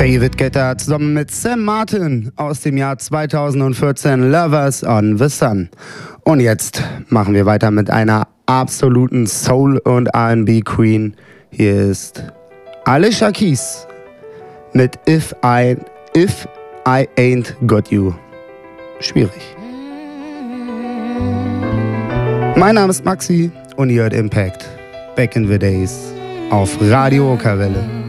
David Guetta zusammen mit Sam Martin aus dem Jahr 2014, Lovers on the Sun. Und jetzt machen wir weiter mit einer absoluten Soul- und R&B-Queen. Hier ist Alicia Keys mit If I Ain't Got You. Schwierig. Mein Name ist Maxi und ihr hört Impact. Back in the Days auf Radio Okerwelle.